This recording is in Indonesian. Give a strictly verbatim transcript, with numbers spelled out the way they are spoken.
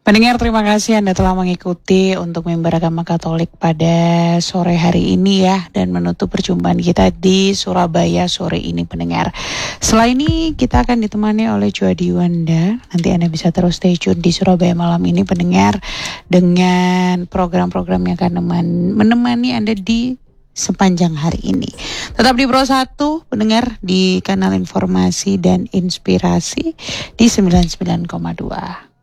Pendengar, terima kasih Anda telah mengikuti untuk Mimbar Agama Katolik pada sore hari ini ya, dan menutup perjumpaan kita di Surabaya sore ini pendengar. Setelah ini kita akan ditemani oleh Juadi Wanda. Nanti Anda bisa terus stay tune di Surabaya malam ini pendengar, dengan program-program yang akan menemani Anda di sepanjang hari ini. Tetap di Pro satu pendengar, di kanal informasi dan inspirasi di sembilan puluh sembilan koma dua.